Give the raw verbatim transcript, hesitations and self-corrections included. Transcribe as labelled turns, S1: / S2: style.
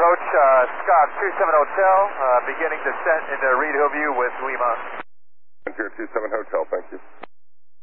S1: Coach, uh, Scott, two seven Hotel, uh, beginning descent into Reed Hillview with Lima.
S2: Frontier two seven Hotel, thank you.